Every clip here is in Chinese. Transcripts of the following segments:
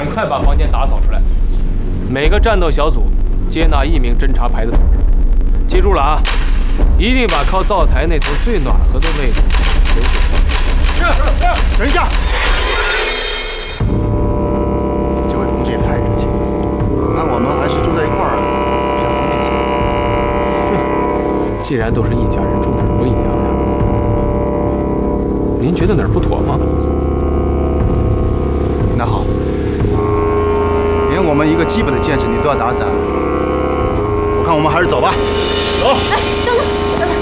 赶快把房间打扫出来。每个战斗小组接纳1名侦察排的同志，记住了啊，一定把靠灶台那头最暖和的位置留给他。 是。等一下，这位同志也太热情了，那我们还是住在一块儿比较方便些。 哼，既然都是一家人，住哪儿不一样呀？您觉得哪儿不妥吗？ 那好，连我们一个基本的建设你都要打散，我看我们还是走吧。走。 哎，等等。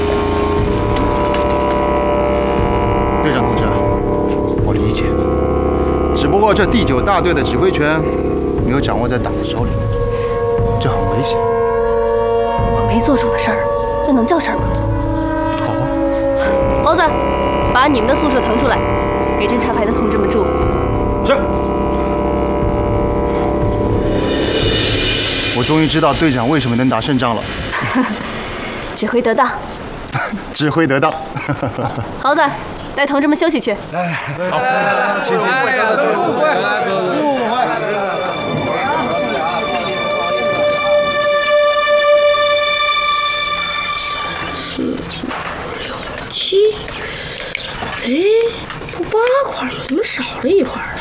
队长同志，我理解，只不过这第9大队的指挥权没有掌握在党的手里，这很危险。 我没做主的事儿，那能叫事儿吗？ 好啊。 猴子，把你们的宿舍腾出来，给侦察排的同志们住。 是。我终于知道队长为什么能打胜仗了。 指挥得当。 指挥得当。 猴子，带同志们休息去。 来，好，谢谢。入会，入会。 3、4、5、6、7，哎，不8块吗？怎么少了一块？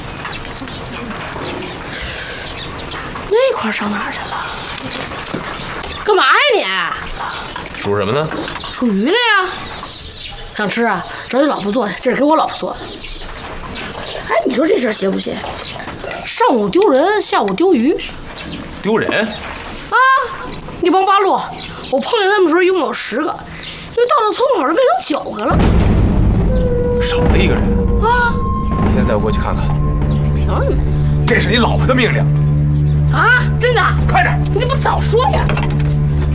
那块上哪儿去了？干嘛呀你？ 数什么呢？ 数鱼呢呀。想吃啊？找你老婆做去，这是给我老婆做的。哎，你说这事儿邪不邪？上午丢人，下午丢鱼。 丢人？ 啊！那帮八路，我碰见他们的时候一共有10个，因为到了村口就变成9个了。 少了一个人啊！ 你现在带我过去看看。 凭什么？ 这是你老婆的命令。 啊！真的？ 快点！ 你不早说呀！